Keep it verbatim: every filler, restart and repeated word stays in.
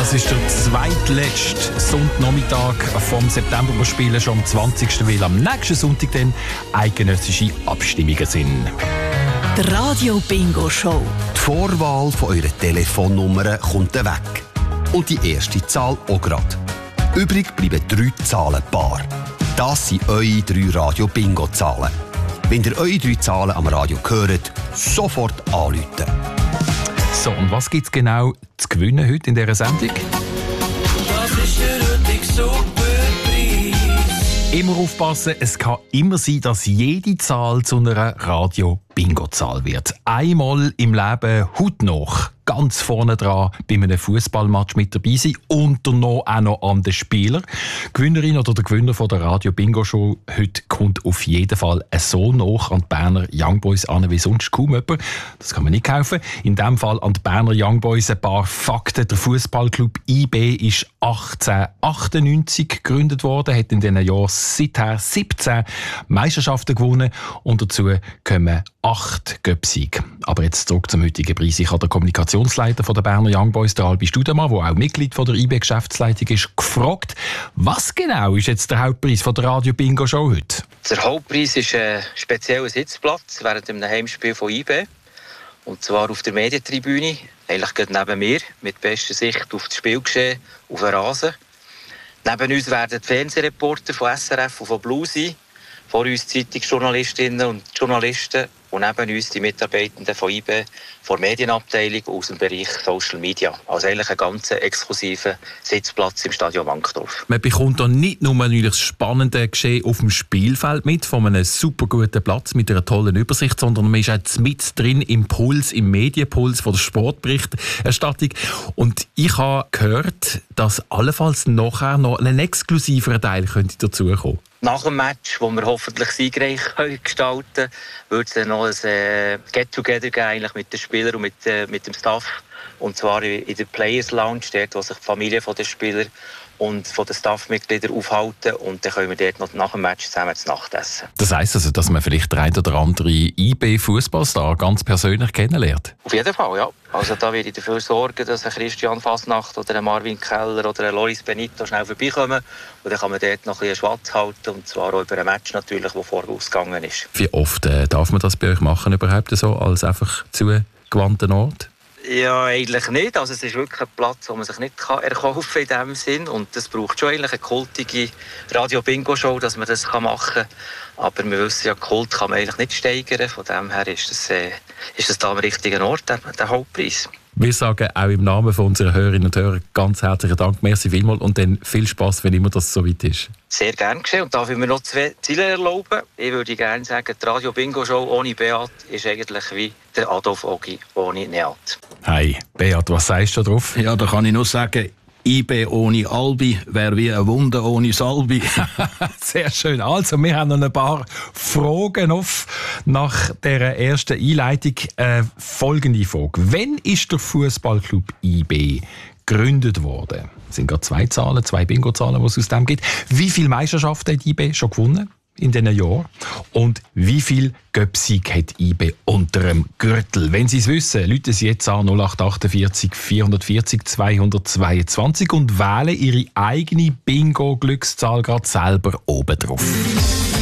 Das ist der zweitletzte Sonntagnachmittag vom September. Wir spielen schon am zwanzigsten weil am nächsten Sonntag dann eidgenössische Abstimmungen sind. Die Radio Bingo Show. Die Vorwahl von eurer Telefonnummer kommt weg. Und die erste Zahl auch gerade. Übrig bleiben drei Zahlenpaare. Das sind eure drei Radio-Bingo-Zahlen. Wenn ihr eure drei Zahlen am Radio hört, sofort anrufen. So, und was gibt es genau zu gewinnen heute in dieser Sendung? Das ist der heutige Superpreis. Immer aufpassen, es kann immer sein, dass jede Zahl zu einer Radio-Bingo-Zahl wird. Einmal im Leben heute noch ganz vorne dran bei einem Fußballmatch mit dabei sein und dann noch auch noch an den Spieler. Die Gewinnerin oder der Gewinner von der Radio Bingo Show heute kommt auf jeden Fall so nah an die Berner Young Boys an wie sonst kaum jemand. Das kann man nicht kaufen. In diesem Fall an die Berner Young Boys ein paar Fakten. Der Fußballclub I B ist achtzehnhundertachtundneunzig gegründet worden, hat in diesen Jahren seither siebzehn Meisterschaften gewonnen und dazu kommen acht Göpsiege. Aber jetzt zurück zum heutigen Preis. Ich habe den Kommunikationsleiter von der Berner Young Boys, der Albi Studemann, der auch Mitglied von der I B-Geschäftsleitung ist, gefragt, was genau ist jetzt der Hauptpreis von der Radio Bingo Show heute? Der Hauptpreis ist ein spezieller Sitzplatz während einem Heimspiel von I B. Und zwar auf der Medientribüne, eigentlich gerade neben mir, mit bester Sicht auf das Spielgeschehen, auf den Rasen. Neben uns werden die Fernsehreporter von S R F und von Blue sein, vor uns Zeitungsjournalistinnen und Journalisten und neben uns die Mitarbeitenden von I B, von der Medienabteilung aus dem Bereich Social Media. Also eigentlich ein ganz exklusiver Sitzplatz im Stadion Wankdorf. Man bekommt da nicht nur natürlich das spannende Geschehen auf dem Spielfeld mit, von einem super guten Platz mit einer tollen Übersicht, sondern man ist auch mit drin im Puls, im Medienpuls von der Sportberichterstattung. Und ich habe gehört, dass allenfalls nachher noch ein exklusiverer Teil könnte dazukommen. Nach dem Match, wo wir hoffentlich siegreich gestalten können, wird es dann noch ein äh, Get-Together geben eigentlich mit den Spielern und mit, äh, mit dem Staff. Und zwar in der Players Lounge, dort, wo sich die Familie der Spieler und von den Staffmitgliedern aufhalten. Und dann können wir dort noch nach dem Match zusammen zu Nacht essen. Das heisst also, dass man vielleicht der ein oder andere I B-Fußballstar ganz persönlich kennenlernt? Auf jeden Fall, ja. Also da werde ich dafür sorgen, dass ein Christian Fasnacht oder ein Marvin Keller oder ein Loris Benito schnell vorbeikommen. Und dann kann man dort noch ein bisschen Schwatz halten. Und zwar auch über ein Match natürlich, das vorher ausgegangen ist. Wie oft äh, darf man das bei euch machen, überhaupt so, als einfach zugewandten Ort? Ja, eigentlich nicht. Also es ist wirklich ein Platz, den man sich nicht erkaufen kann in diesem Sinn. Und das braucht schon eigentlich eine kultige Radio-Bingo-Show, dass man das machen kann. Aber wir wissen ja, Kult kann man eigentlich nicht steigern. Von dem her ist das, äh, ist das da am richtigen Ort, der, der Hauptpreis. Wir sagen auch im Namen von unseren Hörerinnen und Hörern ganz herzlichen Dank. Merci vielmals und dann viel Spass, wenn immer das so weit ist. Sehr gerne geschehen. Und darf ich mir noch zwei Ziele erlauben? Ich würde gerne sagen, die Radio-Bingo-Show ohne Beat ist eigentlich wie der Adolf Ogi ohne Neat. Hey, Beat, was sagst du drauf? Ja, da kann ich nur sagen, I B ohne Albi wäre wie ein Wunder ohne Salbi. Sehr schön. Also, wir haben noch ein paar Fragen auf nach dieser ersten Einleitung. Äh, folgende Frage. Wann ist der Fußballclub I B gegründet worden? Es sind gerade zwei Zahlen, zwei Bingo-Zahlen, die es aus dem gibt. Wie viele Meisterschaften hat I B schon gewonnen in diesen Jahren? Und wie viel Göpsieg hat I B unter dem Gürtel? Wenn Sie es wissen, rufen Sie jetzt an null acht achtundvierzig vierhundertvierzig zweihundertzweiundzwanzig und wählen Ihre eigene Bingo-Glückszahl gerade selber oben drauf.